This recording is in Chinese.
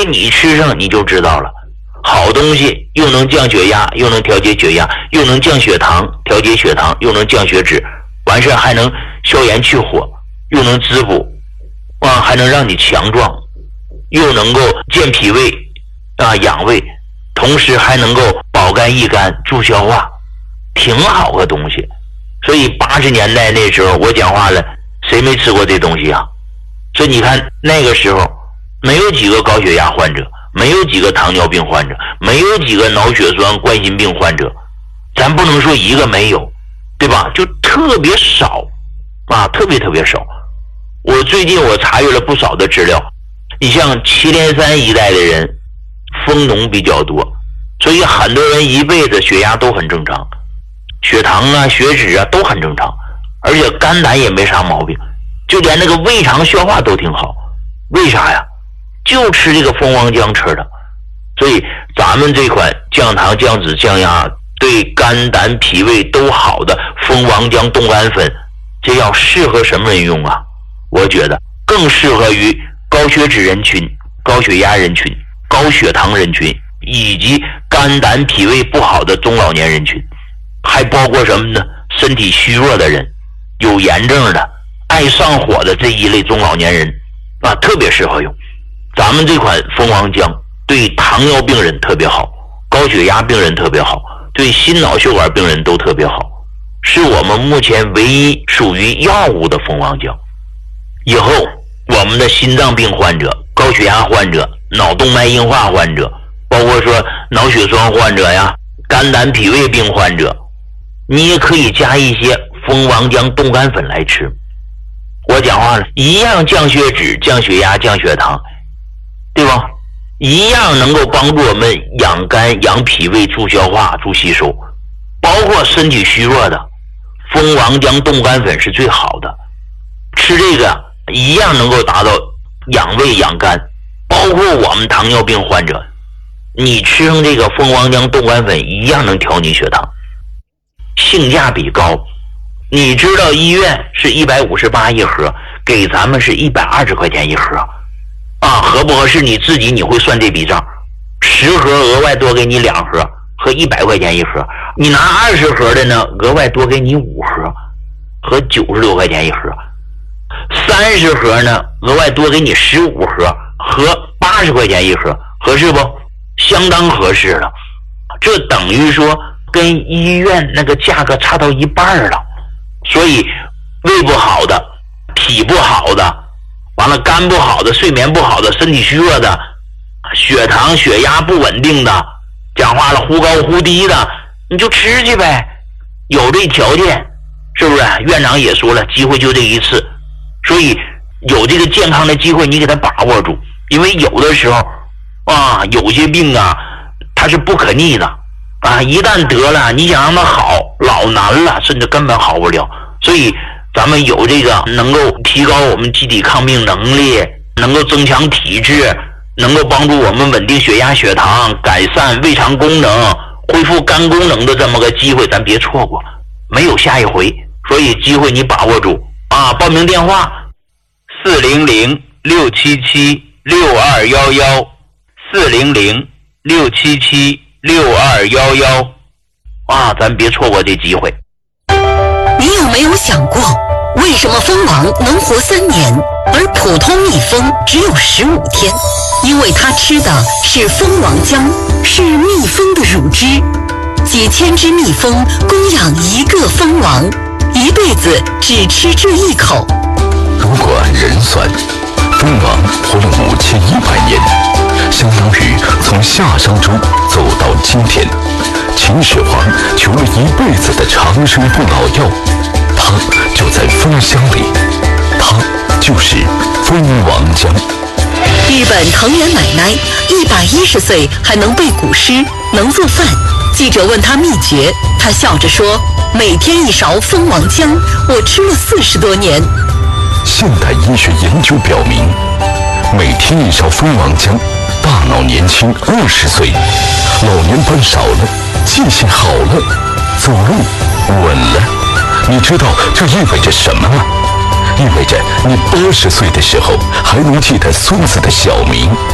你吃上你就知道了，好东西又能降血压，又能调节血压，又能降血糖，调节血糖，又能降血脂，完事还能消炎去火，又能滋补，还能让你强壮，又能够健脾胃养胃，同时还能够保肝益肝助消化，挺好个东西。所以80年代那时候我讲话了，谁没吃过这东西啊？所以你看那个时候没有几个高血压患者，没有几个糖尿病患者，没有几个脑血栓冠心病患者，咱不能说一个没有，对吧？就特别少特别少。最近我查阅了不少的资料，你像祁连山一带的人蜂农比较多，所以很多人一辈子血压都很正常，血糖血脂都很正常，而且肝胆也没啥毛病，就连那个胃肠消化都挺好。为啥呀？就吃这个蜂王浆吃的。所以咱们这款降糖降脂降压对肝胆脾胃都好的蜂王浆冻干粉，这要适合什么人用啊？我觉得更适合于高血脂人群、高血压人群、高血糖人群，以及肝胆脾胃不好的中老年人群，还包括什么呢？身体虚弱的人、有炎症的、爱上火的这一类中老年人特别适合用。咱们这款蜂王浆对糖尿病人特别好，高血压病人特别好，对心脑血管病人都特别好，是我们目前唯一属于药物的蜂王浆。以后我们的心脏病患者、高血压患者、脑动脉硬化患者，包括说脑血栓患者呀、肝胆脾胃病患者，你也可以加一些蜂王浆冻干粉来吃。我讲话了，一样降血脂、降血压、降血糖，对吧？一样能够帮助我们养肝、养脾胃、助消化、助吸收。包括身体虚弱的，蜂王浆冻干粉是最好的。吃这个一样能够达到养胃养肝。包括我们糖尿病患者，你吃上这个蜂王浆冻干粉一样能调你血糖，性价比高。你知道医院是158一盒，给咱们是120块钱一盒合不合适你自己你会算这笔账，10盒额外多给你2盒，和100块钱一盒。你拿20盒的呢，额外多给你5盒，和96块钱一盒。30盒呢，额外多给你15盒，和80块钱一盒，合适不？相当合适了。这等于说跟医院那个价格差到一半了。所以胃不好的、脾不好的，完了肝不好的、睡眠不好的、身体虚弱的、血糖血压不稳定的，讲话了忽高忽低的，你就吃去呗，有这条件，是不是？院长也说了，机会就这一次，所以有这个健康的机会你给他把握住。因为有的时候有些病它是不可逆的一旦得了，你想让它好老难了，甚至根本好不了。所以咱们有这个能够提高我们机体抗病能力，能够增强体质，能够帮助我们稳定血压血糖，改善胃肠功能，恢复肝功能的这么个机会，咱别错过，没有下一回。所以机会你把握住报名电话400-677-6211 400-677-6211咱别错过这机会。 你有没有想过，为什么蜂王能活3年，而普通蜜蜂只有15天？因为它吃的是蜂王浆，是蜜蜂的乳汁。几千只蜜蜂供养一个蜂王，一辈子只吃这一口。 如果按人算，蜂王活了5100年，相当于从夏商周走到今天。秦始皇求了一辈子的长生不老药，它就在蜂箱里，它就是蜂王浆。 日本藤原奶奶110岁还能背古诗，能做饭。记者问她秘诀，她笑着说：“每天1勺蜂王浆，我吃了40多年。” 现代医学研究表明，每天1勺蜂王浆，大脑年轻20岁，老年斑少了，记性好了，走路稳了。你知道这意味着什么吗？意味着你80岁的时候还能记得孙子的小名。